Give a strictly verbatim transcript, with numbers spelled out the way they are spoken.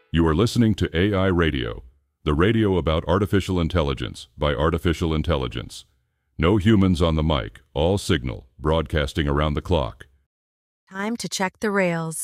You are listening to A I Radio, the radio about artificial intelligence by artificial intelligence. No humans on the mic, all signal, broadcasting around the clock. Time to check the rails.